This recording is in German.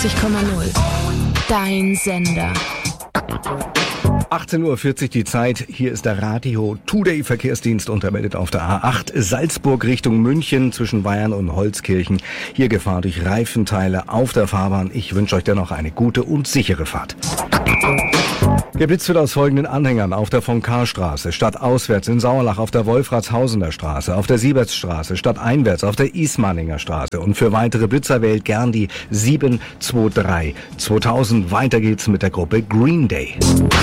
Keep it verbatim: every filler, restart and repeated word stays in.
neunundvierzig Komma null. Dein Sender. achtzehn Uhr vierzig die Zeit. Hier ist der Radio Today Verkehrsdienst und er meldet auf der A acht Salzburg Richtung München zwischen Weyern und Holzkirchen. Hier Gefahr durch Reifenteile auf der Fahrbahn. Ich wünsche euch dennoch eine gute und sichere Fahrt. Geblitzt wird aus folgenden Anhängern auf der von Karstraße, stadtauswärts in Sauerlach, auf der Wolfratshausener Straße, auf der Siebertsstraße, stadteinwärts, auf der Ismaninger Straße. Und für weitere Blitzer wählt gern die sieben zwei drei zweitausend. Weiter geht's mit der Gruppe Green Day.